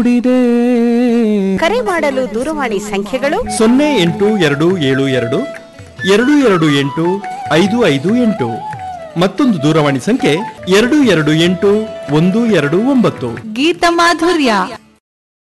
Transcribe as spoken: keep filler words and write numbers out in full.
ಮೂಡಿದೆ. ಕರೆ ಮಾಡಲು ದೂರವಾಣಿ ಸಂಖ್ಯೆಗಳು ಸೊನ್ನೆ ಎಂಟು ಎರಡು ಏಳು ಎರಡು ಎರಡು ಎರಡು ಎಂಟು ಐದು ಐದು ಎಂಟು. ಮತ್ತೊಂದು ದೂರವಾಣಿ ಸಂಖ್ಯೆ ಎರಡು ಎರಡು ಎಂಟು ಒಂದು ಎರಡು ಒಂಬತ್ತು. ಗೀತ ಮಾಧುರ್ಯ